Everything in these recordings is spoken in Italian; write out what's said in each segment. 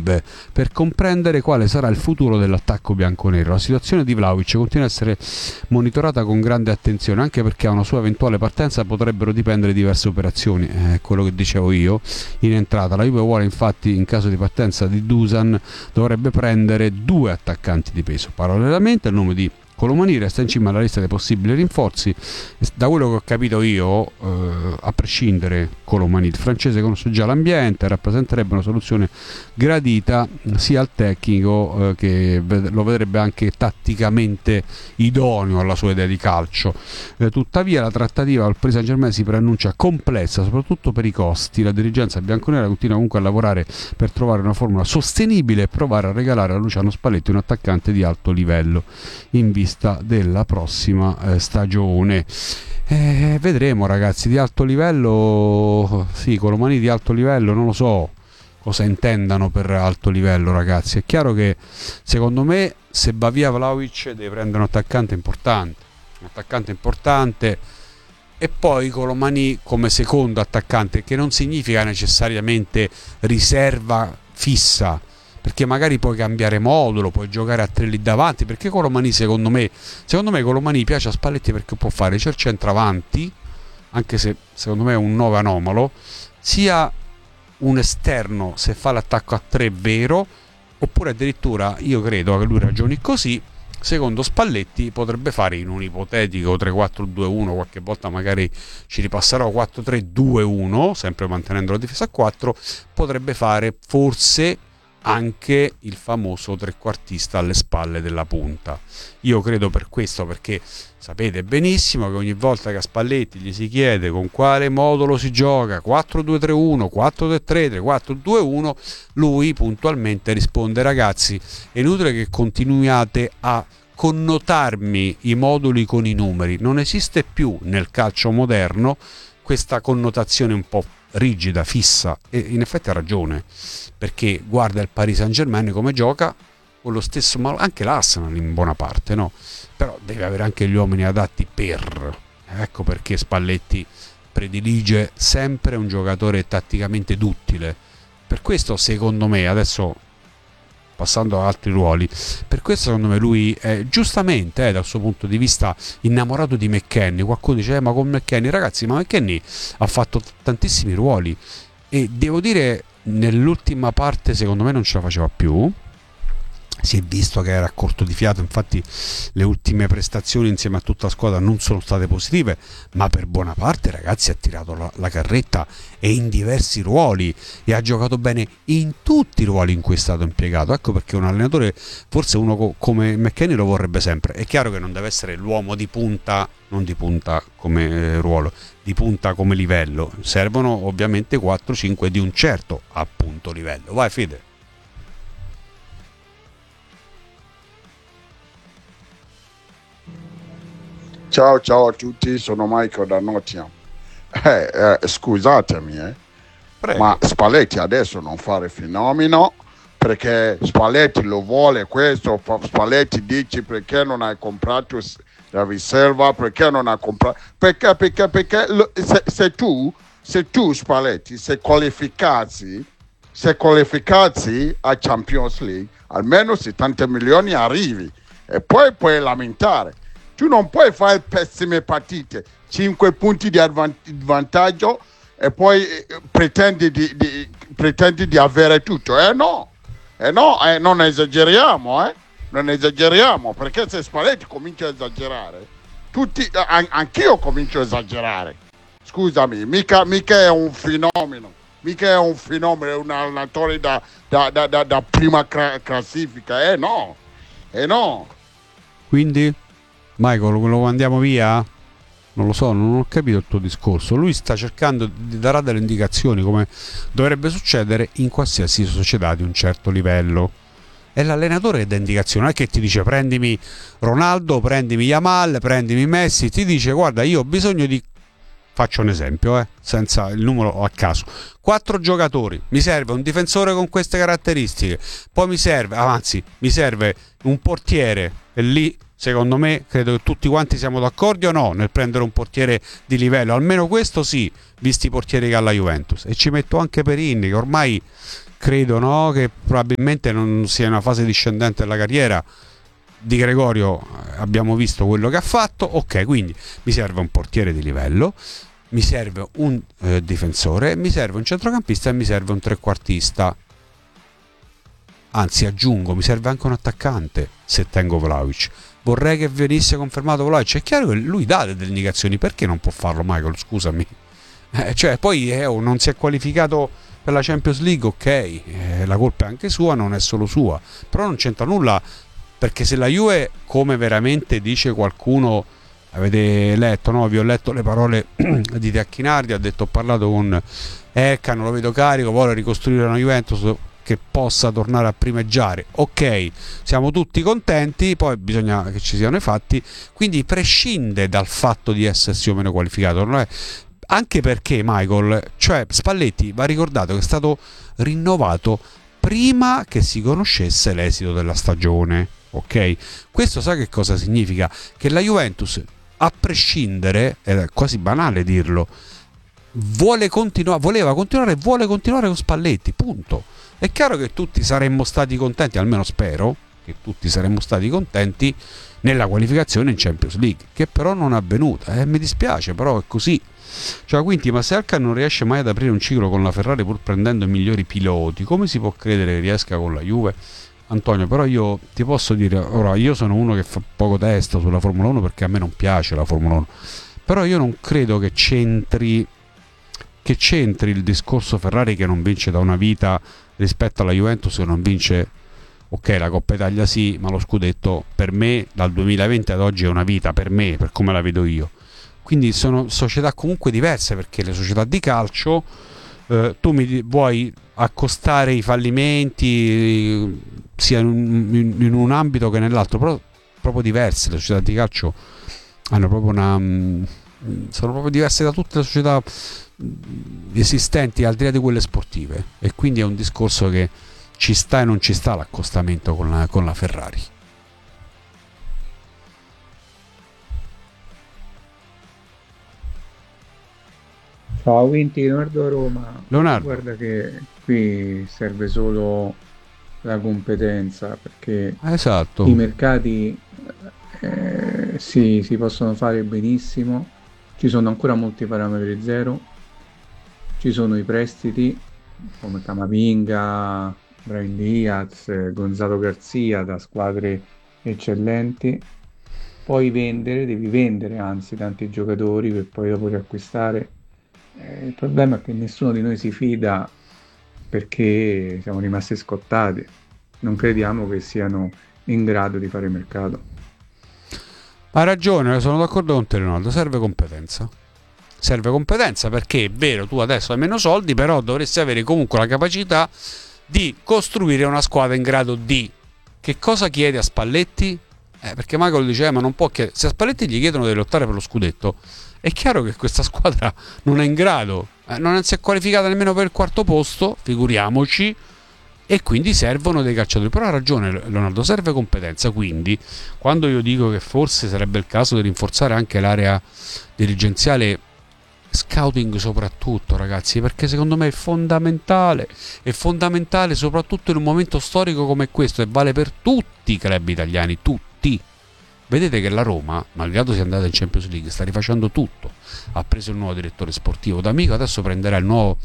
serve per comprendere quale sarà il futuro dell'attacco bianconero. La situazione di Vlahovic continua a essere monitorata con grande attenzione, anche perché a una sua eventuale partenza potrebbero dipendere diverse operazioni, quello che dicevo io in entrata. La Juve vuole infatti, in caso di partenza di Dusan, dovrebbe prendere 2 attaccanti di peso. Parallelamente il nome di Colomani resta in cima alla lista dei possibili rinforzi. Da quello che ho capito io, a prescindere Colomani, il francese conosce già l'ambiente e rappresenterebbe una soluzione gradita sia al tecnico che lo vedrebbe anche tatticamente idoneo alla sua idea di calcio. Tuttavia la trattativa al Paris Saint-Germain si preannuncia complessa, soprattutto per i costi. La dirigenza bianconera continua comunque a lavorare per trovare una formula sostenibile e provare a regalare a Luciano Spalletti un attaccante di alto livello in vista della prossima stagione. Vedremo, ragazzi, di alto livello, sì, Colomani di alto livello, non lo so cosa intendano per alto livello, ragazzi. È chiaro che secondo me se va via Vlahovic deve prendere un attaccante importante, e poi Colomani come secondo attaccante, che non significa necessariamente riserva fissa, perché magari puoi cambiare modulo, puoi giocare a 3 lì davanti, perché Colomani secondo me Colomani piace a Spalletti perché può fare sia il centravanti, anche se secondo me è un 9 anomalo, sia un esterno se fa l'attacco a 3 vero, oppure addirittura, io credo che lui ragioni così, secondo Spalletti potrebbe fare in un ipotetico 3-4-2-1, qualche volta magari ci ripasserò 4-3-2-1, sempre mantenendo la difesa a 4, potrebbe fare forse anche il famoso trequartista alle spalle della punta. Io credo per questo, perché sapete benissimo che ogni volta che a Spalletti gli si chiede con quale modulo si gioca, 4-2-3-1, 4-3-3, 4-2-1, lui puntualmente risponde: ragazzi, è inutile che continuiate a connotarmi i moduli con i numeri, non esiste più nel calcio moderno questa connotazione un po' rigida, fissa, e in effetti ha ragione, perché guarda il Paris Saint-Germain come gioca, con lo stesso, ma anche l'Arsenal in buona parte, no? Però deve avere anche gli uomini adatti per, ecco perché Spalletti predilige sempre un giocatore tatticamente duttile. Per questo secondo me, adesso passando ad altri ruoli, per questo secondo me lui è giustamente dal suo punto di vista innamorato di McKennie. Qualcuno dice ma con McKennie, ragazzi, ma McKennie ha fatto tantissimi ruoli e devo dire nell'ultima parte secondo me non ce la faceva più, si è visto che era corto di fiato, infatti le ultime prestazioni insieme a tutta la squadra non sono state positive, ma per buona parte, ragazzi, ha tirato la carretta e in diversi ruoli, e ha giocato bene in tutti i ruoli in cui è stato impiegato. Ecco perché un allenatore, forse uno come McKennie, lo vorrebbe sempre. È chiaro che non deve essere l'uomo di punta, non di punta come ruolo, di punta come livello, servono ovviamente 4-5 di un certo appunto livello. Vai Fede. Ciao a tutti, sono Michael da Nottingham. Scusatemi, Prego. ma Spalletti adesso non fare fenomeno, perché Spalletti lo vuole questo. Spalletti dice perché non hai comprato la riserva, perché non hai comprato, perché se tu Spalletti se qualificassi a Champions League, almeno 70 milioni arrivi e poi puoi lamentare. Tu non puoi fare pessime partite, 5 punti di vantaggio e poi pretendi di avere tutto. Non esageriamo, perché se Spalletti comincia a esagerare, anch'io comincio a esagerare. Scusami, mica è un fenomeno, è un allenatore da prima classifica, no. Quindi Michael, lo andiamo via? Non lo so, non ho capito il tuo discorso. Lui sta cercando di dare delle indicazioni, come dovrebbe succedere in qualsiasi società di un certo livello. È l'allenatore che dà indicazioni, non è che ti dice prendimi Ronaldo, prendimi Yamal, prendimi Messi, ti dice guarda io ho bisogno di, faccio un esempio, senza il numero a caso, 4 giocatori, mi serve un difensore con queste caratteristiche, poi mi serve un portiere, e lì secondo me credo che tutti quanti siamo d'accordo o no nel prendere un portiere di livello, almeno questo sì, visti i portieri che ha la Juventus, e ci metto anche Perin, che ormai credo, no, che probabilmente non sia una fase discendente della carriera di Gregorio. Abbiamo visto quello che ha fatto, ok, quindi mi serve un portiere di livello, mi serve un difensore, mi serve un centrocampista e mi serve un trequartista. Anzi, aggiungo, mi serve anche un attaccante se tengo Vlahovic. Vorrei che venisse confermato Vlahovic. È chiaro che lui dà delle indicazioni, perché non può farlo Michael? Scusami. Cioè, poi non si è qualificato per la Champions League, ok, la colpa è anche sua, non è solo sua, però non c'entra nulla, perché se la Juve, come veramente dice qualcuno, avete letto, no? Vi ho letto le parole di Tacchinardi, ha detto: ho parlato con Eccan, lo vedo carico, vuole ricostruire una Juventus che possa tornare a primeggiare. Ok, siamo tutti contenti, poi bisogna che ci siano i fatti, quindi prescinde dal fatto di essersi o meno qualificato, non è, anche perché Michael, cioè Spalletti, va ricordato che è stato rinnovato prima che si conoscesse l'esito della stagione, ok? Questo sa che cosa significa? Che la Juventus, a prescindere, è quasi banale dirlo, voleva continuare e vuole continuare con Spalletti, punto. È chiaro che tutti saremmo stati contenti, almeno spero che tutti saremmo stati contenti nella qualificazione in Champions League, che però non è avvenuta, mi dispiace, però è così. Cioè, quindi, ma se Alca non riesce mai ad aprire un ciclo con la Ferrari pur prendendo i migliori piloti, come si può credere che riesca con la Juve? Antonio, però io ti posso dire, ora, io sono uno che fa poco testo sulla Formula 1 perché a me non piace la Formula 1, però io non credo che c'entri il discorso Ferrari che non vince da una vita rispetto alla Juventus che non vince, ok, la Coppa Italia sì, ma lo scudetto per me dal 2020 ad oggi è una vita, per me, per come la vedo io. Quindi sono società comunque diverse, perché le società di calcio, tu mi vuoi accostare i fallimenti sia in un ambito che nell'altro, però proprio diverse. Le società di calcio hanno proprio sono proprio diverse da tutte le società esistenti, al di là di quelle sportive, e quindi è un discorso che ci sta e non ci sta l'accostamento con la Ferrari. Ciao, Vinti, Leonardo Roma. Leonardo, Guarda che qui serve solo la competenza, perché i esatto. mercati si possono fare benissimo, ci sono ancora molti parametri zero, ci sono i prestiti come Camavinga, Brahim Diaz, Gonzalo Garcia da squadre eccellenti. Puoi vendere, devi vendere anzi tanti giocatori per poi dopo riacquistare. Il problema è che nessuno di noi si fida, perché siamo rimasti scottati. Non crediamo che siano in grado di fare mercato. Ha ragione, sono d'accordo con te, Leonardo, serve competenza. Serve competenza, perché è vero, tu adesso hai meno soldi, però dovresti avere comunque la capacità di costruire una squadra in grado di... Che cosa chiede a Spalletti? Perché Michael diceva, ma non può chiedere... Se a Spalletti gli chiedono di lottare per lo scudetto, è chiaro che questa squadra non è in grado, non si è qualificata nemmeno per il quarto posto, figuriamoci, e quindi servono dei calciatori. Però ha ragione Leonardo, serve competenza. Quindi quando io dico che forse sarebbe il caso di rinforzare anche l'area dirigenziale, scouting soprattutto, ragazzi, perché secondo me è fondamentale soprattutto in un momento storico come questo, e vale per tutti i club italiani, tutti. Vedete che la Roma, malgrado sia andata in Champions League, sta rifacendo tutto. Ha preso il nuovo direttore sportivo D'Amico, adesso prenderà il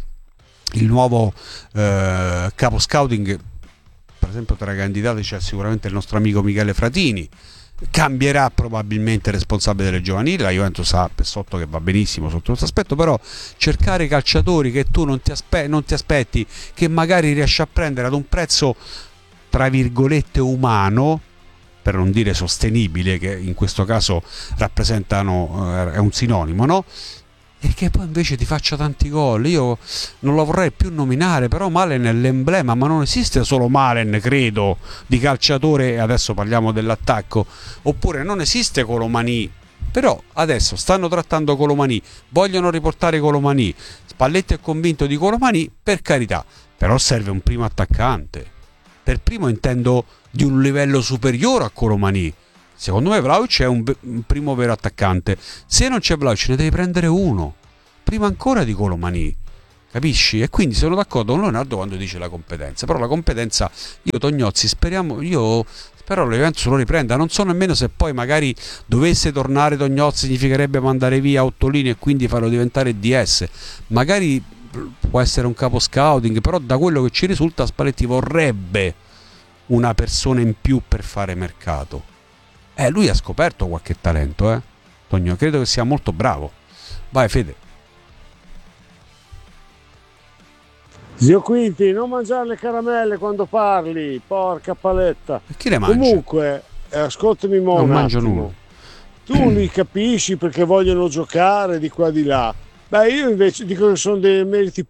nuovo capo scouting. Per esempio, tra i candidati c'è sicuramente il nostro amico Michele Fratini. Cambierà probabilmente il responsabile delle giovanili. La Juventus ha Pessotto che va benissimo sotto questo aspetto, però cercare calciatori che tu non ti aspetti, che magari riesci a prendere ad un prezzo tra virgolette umano, per non dire sostenibile, che in questo caso rappresentano, è un sinonimo, no? E che poi invece ti faccia tanti gol. Io non lo vorrei più nominare, però Malen è l'emblema, ma non esiste solo Malen, credo, di calciatore. Adesso parliamo dell'attacco, oppure non esiste Colomani, però adesso stanno trattando Colomani, vogliono riportare Colomani, Spalletti è convinto di Colomani, per carità, però serve un primo attaccante. Per primo intendo di un livello superiore a Colomani. Secondo me Vlahovic è un primo vero attaccante. Se non c'è Vlahovic ne devi prendere uno prima ancora di Colomani. capisci? E quindi sono d'accordo con Leonardo quando dice la competenza, però la competenza, io Tognozzi spero la Juventus lo riprenda, non so nemmeno se poi magari dovesse tornare Tognozzi significherebbe mandare via Ottolini e quindi farlo diventare DS, magari può essere un capo scouting, però da quello che ci risulta Spalletti vorrebbe una persona in più per fare mercato. Lui ha scoperto qualche talento, Togno, credo che sia molto bravo. Vai Fede. Zio Quinti, non mangiare le caramelle quando parli, porca paletta. E chi le mangia? Comunque, ascoltami mo non un mangio attimo. nulla. Tu li capisci perché vogliono giocare di qua di là. Beh, io invece dico che sono dei meriti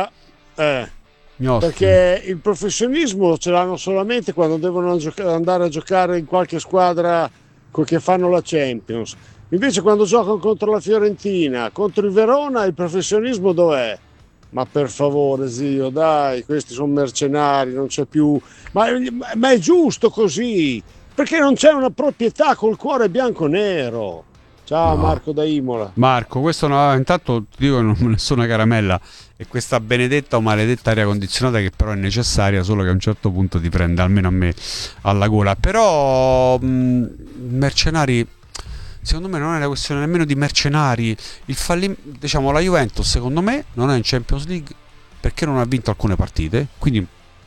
perché il professionismo ce l'hanno solamente quando devono andare a giocare in qualche squadra che fanno la Champions. Invece quando giocano contro la Fiorentina, contro il Verona, il professionismo dov'è? Ma per favore, zio, dai, questi sono mercenari, non c'è più. Ma è giusto così, perché non c'è una proprietà col cuore bianco-nero. Ciao, no. Marco da Imola. Marco, questo intanto ti dico che nessuna caramella e questa benedetta o maledetta aria condizionata che però è necessaria, solo che a un certo punto ti prende, almeno a me, alla gola. Però mercenari, secondo me non è una questione nemmeno di mercenari. Diciamo, la Juventus secondo me non è in Champions League perché non ha vinto alcune partite, quindi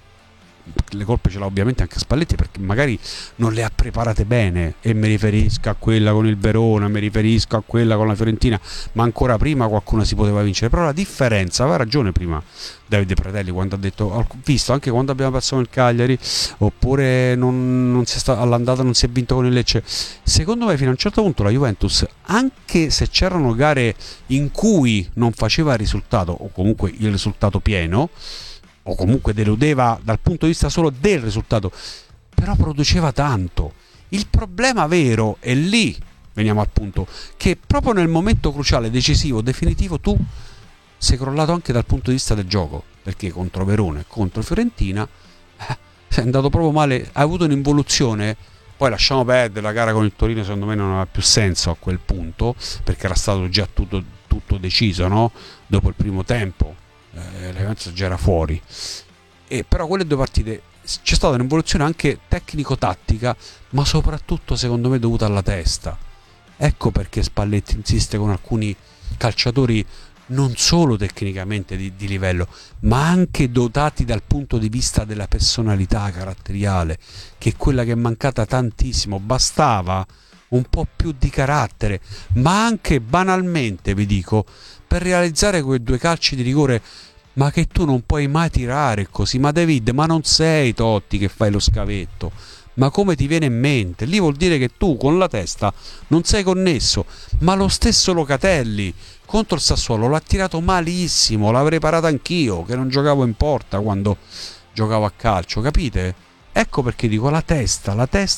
le colpe ce l'ha ovviamente anche Spalletti, perché magari non le ha preparate bene, e mi riferisco a quella con il Verona, mi riferisco a quella con la Fiorentina, ma ancora prima qualcuuna si poteva vincere. Però la differenza, aveva ragione prima Davide Pratelli quando ha detto, visto anche quando abbiamo perso con il Cagliari, oppure all'andata non si è vinto con il Lecce, secondo me fino a un certo punto la Juventus, anche se c'erano gare in cui non faceva il risultato, o comunque il risultato pieno, o comunque deludeva dal punto di vista solo del risultato, però produceva tanto. Il problema vero è lì, veniamo al punto, che proprio nel momento cruciale, decisivo, definitivo, tu sei crollato anche dal punto di vista del gioco, perché contro Verona e contro Fiorentina sei andato proprio male, hai avuto un'involuzione. Poi lasciamo perdere la gara con il Torino, secondo me non aveva più senso a quel punto, perché era stato già tutto deciso, no? Dopo il primo tempo la Juventus già era fuori, però quelle due partite c'è stata un'evoluzione anche tecnico-tattica, ma soprattutto secondo me dovuta alla testa. Ecco perché Spalletti insiste con alcuni calciatori non solo tecnicamente di livello, ma anche dotati dal punto di vista della personalità caratteriale, che è quella che è mancata tantissimo. Bastava un po' più di carattere, ma anche banalmente, vi dico, per realizzare quei due calci di rigore, ma che tu non puoi mai tirare così. Ma David, ma non sei Totti che fai lo scavetto, ma come ti viene in mente? Lì vuol dire che tu con la testa non sei connesso. Ma lo stesso Locatelli contro il Sassuolo l'ha tirato malissimo, l'avrei parato anch'io che non giocavo in porta quando giocavo a calcio, capite? Ecco perché dico la testa.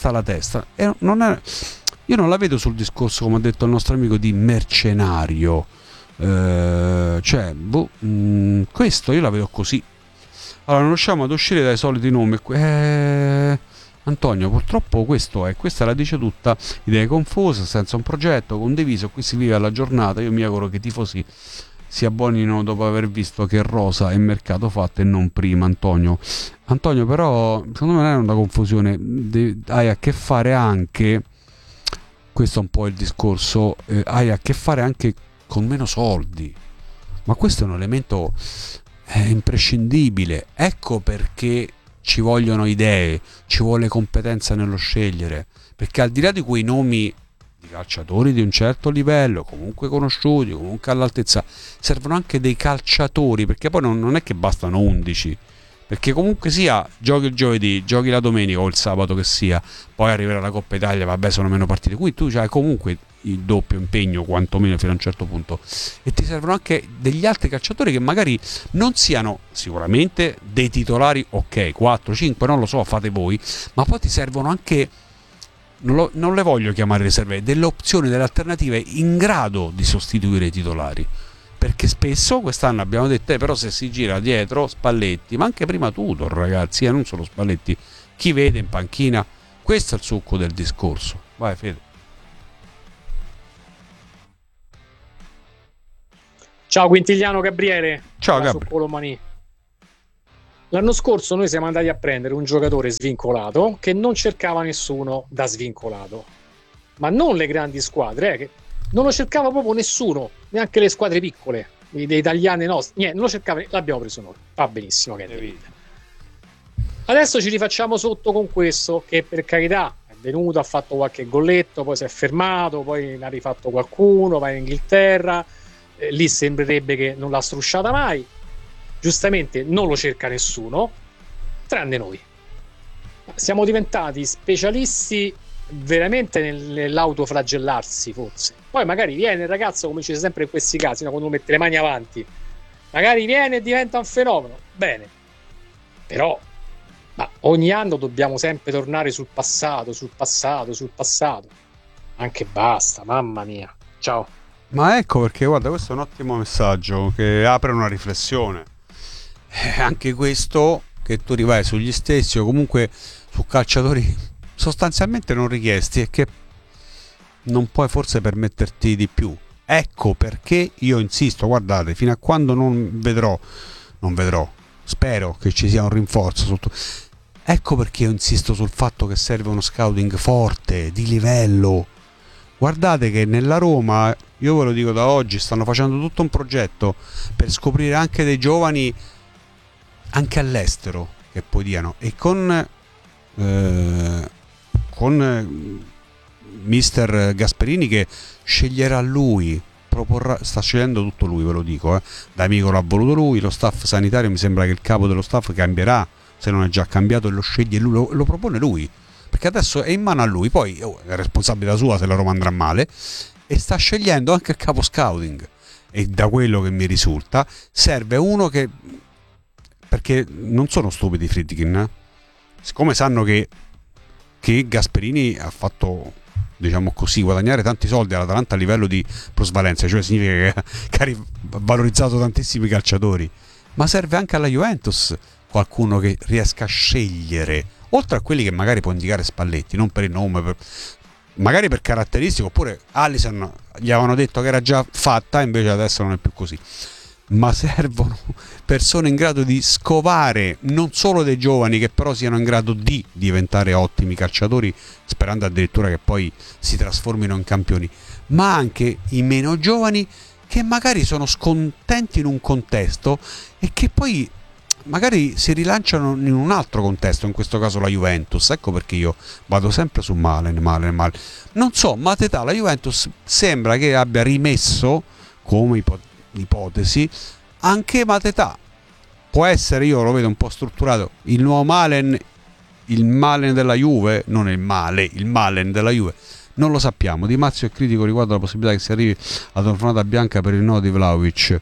E io non la vedo sul discorso, come ha detto il nostro amico, di mercenario. Questo io la vedo così. Allora, non riusciamo ad uscire dai soliti nomi. Antonio, purtroppo questa la dice tutta: idee confuse, senza un progetto condiviso. Qui si vive alla giornata. Io mi auguro che i tifosi si abbonino dopo aver visto che rosa è mercato fatto e non prima. Antonio, però secondo me non è una confusione, hai a che fare anche, questo è un po' il discorso, hai a che fare anche con meno soldi, ma questo è un elemento imprescindibile. Ecco perché ci vogliono idee, ci vuole competenza nello scegliere, perché al di là di quei nomi di calciatori di un certo livello, comunque conosciuti, comunque all'altezza, servono anche dei calciatori, perché poi non è che bastano 11, perché comunque sia giochi il giovedì, giochi la domenica o il sabato che sia, poi arriverà la Coppa Italia, vabbè, sono meno partite, qui tu hai comunque il doppio impegno quantomeno fino a un certo punto, e ti servono anche degli altri calciatori che magari non siano sicuramente dei titolari, ok, 4, 5, non lo so, fate voi, ma poi ti servono anche, non le voglio chiamare riserve, delle opzioni, delle alternative in grado di sostituire i titolari, perché spesso quest'anno abbiamo detto però se si gira dietro Spalletti, ma anche prima Tudor, ragazzi, non solo Spalletti, chi vede in panchina, questo è il succo del discorso. Vai Fede. Ciao Quintigliano Gabriele. Ciao Su Gabri. Colomani. L'anno scorso noi siamo andati a prendere un giocatore svincolato che non cercava nessuno da svincolato, ma non le grandi squadre, che non lo cercava proprio nessuno, neanche le squadre piccole, le italiane nostre, niente, non lo cercava, l'abbiamo preso noi, va benissimo. Adesso ci rifacciamo sotto con questo, che per carità è venuto, ha fatto qualche golletto, poi si è fermato, poi ne ha rifatto qualcuno, va in Inghilterra, lì sembrerebbe che non l'ha strusciata mai. Giustamente non lo cerca nessuno, tranne noi. Siamo diventati specialisti veramente nell'autoflagellarsi, forse. Poi magari viene il ragazzo, come c'è sempre in questi casi, no? Quando mette le mani avanti, magari viene e diventa un fenomeno. Bene, però ma ogni anno dobbiamo sempre tornare sul passato. Anche basta, mamma mia. Ciao. Ma ecco perché, guarda, questo è un ottimo messaggio che apre una riflessione. Anche questo, che tu rivai sugli stessi o comunque su calciatori sostanzialmente non richiesti e che non puoi forse permetterti di più. Ecco perché io insisto, guardate, fino a quando non vedrò, spero che ci sia un rinforzo sotto. Ecco perché io insisto sul fatto che serve uno scouting forte, di livello. Guardate che nella Roma, io ve lo dico da oggi, stanno facendo tutto un progetto per scoprire anche dei giovani anche all'estero che poi diano, e con mister Gasperini che sceglierà lui, proporrà, sta scegliendo tutto lui, ve lo dico, da amico l'ha voluto lui, lo staff sanitario mi sembra che il capo dello staff cambierà, se non è già cambiato, e lo sceglie lui, lo propone lui, perché adesso è in mano a lui, poi è responsabilità sua se la Roma andrà male, e sta scegliendo anche il capo scouting, e da quello che mi risulta serve uno che, perché non sono stupidi i Friedkin, siccome sanno che Gasperini ha fatto, diciamo così, guadagnare tanti soldi all'Atalanta a livello di plusvalenza, cioè significa che ha valorizzato tantissimi calciatori, ma serve anche alla Juventus qualcuno che riesca a scegliere, oltre a quelli che magari può indicare Spalletti, non per il nome, magari per caratteristiche, oppure Alisson gli avevano detto che era già fatta, invece adesso non è più così. Ma servono persone in grado di scovare non solo dei giovani, che però siano in grado di diventare ottimi calciatori, sperando addirittura che poi si trasformino in campioni, ma anche i meno giovani che magari sono scontenti in un contesto e che poi magari si rilanciano in un altro contesto, in questo caso la Juventus. Ecco perché io vado sempre su Malen. Non so, Matetà, la Juventus sembra che abbia rimesso, come ipotesi, anche Matetà. Può essere, io lo vedo un po' strutturato, il nuovo Malen, il Malen della Juve, non il Malen della Juve, non lo sappiamo. Di Marzio è critico riguardo alla possibilità che si arrivi ad una tornata bianca per il no di Vlahovic,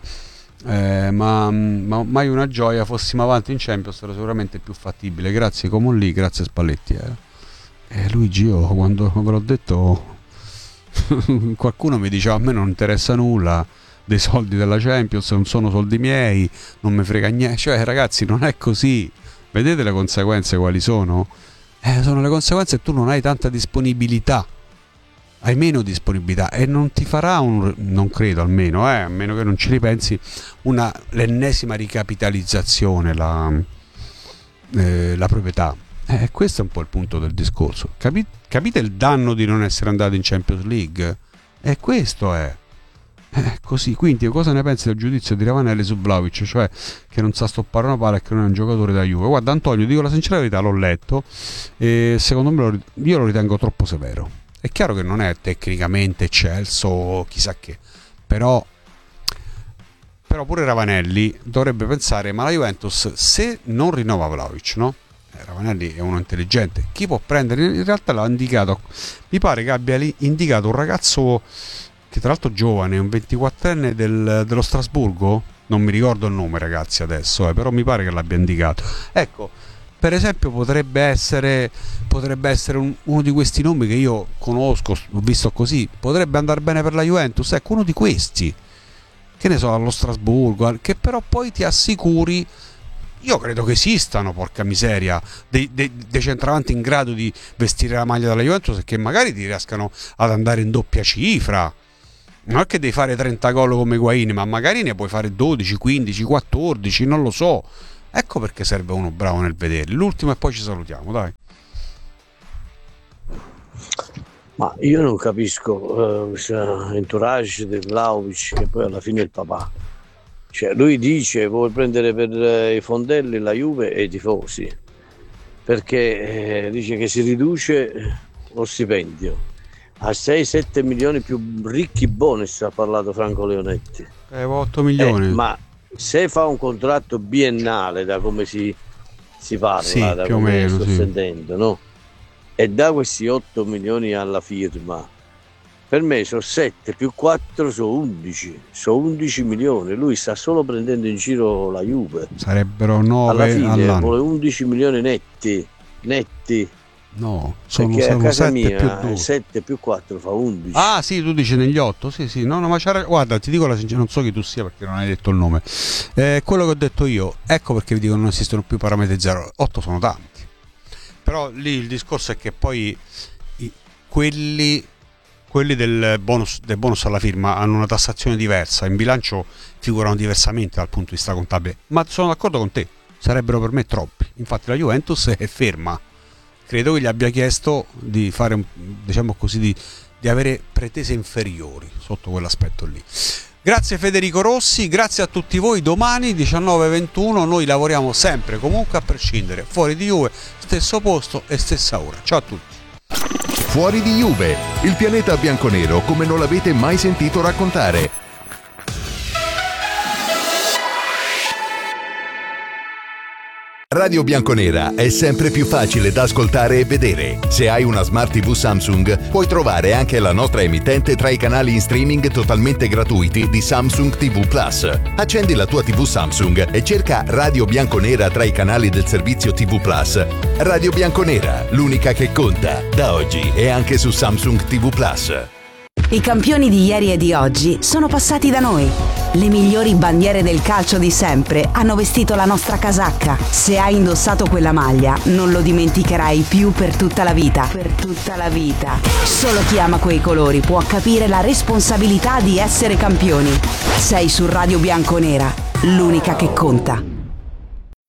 ma mai una gioia, fossimo avanti in Champions era sicuramente più fattibile. Grazie Comolli, grazie Spalletti. Luigi, io quando ve l'ho detto qualcuno mi diceva a me non interessa nulla dei soldi della Champions, non sono soldi miei, non mi frega niente. Cioè ragazzi, non è così. Vedete le conseguenze quali sono? Sono le conseguenze, tu non hai tanta disponibilità, hai meno disponibilità, e non ti farà non credo, almeno a meno che non ci ripensi, l'ennesima ricapitalizzazione la proprietà. Questo è un po' il punto del discorso. Capite il danno di non essere andati in Champions League? Questo è così. Quindi cosa ne pensi del giudizio di Ravanelli su Vlahovic, cioè che non sa stoppare una palla e che non è un giocatore da Juve? Guarda Antonio, dico la sincera verità, l'ho letto e secondo me io lo ritengo troppo severo. È chiaro che non è tecnicamente eccelso o chissà che, però pure Ravanelli dovrebbe pensare, ma la Juventus se non rinnova Vlahovic, no? Ravanelli è uno intelligente, chi può prendere? In realtà l'ha indicato, mi pare che abbia indicato un ragazzo che tra l'altro giovane, un 24enne dello Strasburgo, non mi ricordo il nome ragazzi adesso, però mi pare che l'abbia indicato. Ecco, per esempio potrebbe essere uno di questi nomi che io conosco, ho visto così, potrebbe andare bene per la Juventus. Ecco, uno di questi, che ne so, allo Strasburgo, che però poi ti assicuri, io credo che esistano, porca miseria, dei centravanti in grado di vestire la maglia della Juventus e che magari ti riescano ad andare in doppia cifra. Non è che devi fare 30 gol come Higuain, ma magari ne puoi fare 12, 15, 14, non lo so. Ecco perché serve uno bravo nel vedere. L'ultimo e poi ci salutiamo, dai. Ma io non capisco questo entourage del Vlahovic, che poi alla fine è il papà. Cioè, lui dice vuole prendere per i fondelli la Juve e i tifosi, perché dice che si riduce lo stipendio a 6-7 milioni più ricchi bonus, ha parlato Franco Leonetti. 8 milioni. Ma se fa un contratto biennale, da come si parla, sì, da più o come meno, sto sì. sentendo, no? E da questi 8 milioni alla firma, per me sono 7 più 4 sono 11, sono 11 milioni. Lui sta solo prendendo in giro la Juve. Sarebbero 9 alla fine all'anno. vuole 11 milioni netti. No, sono Perché a casa 7 mia più 2. 7 più 4 fa 11. Ah sì, tu dici negli 8, sì, no, ma guarda, ti dico la sincera, non so chi tu sia perché non hai detto il nome. Quello che ho detto io, ecco perché vi dico che non esistono più parametri zero. 8 sono tanti. Però lì il discorso è che poi quelli del bonus alla firma hanno una tassazione diversa, in bilancio figurano diversamente dal punto di vista contabile, ma sono d'accordo con te, sarebbero per me troppi. Infatti la Juventus è ferma. Credo che gli abbia chiesto di fare, diciamo così, di avere pretese inferiori sotto quell'aspetto lì. Grazie Federico Rossi, grazie a tutti voi. Domani 19:21 noi lavoriamo sempre, comunque a prescindere. Fuori di Juve, stesso posto e stessa ora. Ciao a tutti. Fuori di Juve, il pianeta bianconero come non l'avete mai sentito raccontare. Radio Bianconera è sempre più facile da ascoltare e vedere. Se hai una Smart TV Samsung, puoi trovare anche la nostra emittente tra i canali in streaming totalmente gratuiti di Samsung TV Plus. Accendi la tua TV Samsung e cerca Radio Bianconera tra i canali del servizio TV Plus. Radio Bianconera, l'unica che conta, da oggi e anche su Samsung TV Plus. I campioni di ieri e di oggi sono passati da noi. Le migliori bandiere del calcio di sempre hanno vestito la nostra casacca. Se hai indossato quella maglia, non lo dimenticherai più per tutta la vita. Per tutta la vita. Solo chi ama quei colori può capire la responsabilità di essere campioni. Sei su Radio Bianconera, l'unica che conta.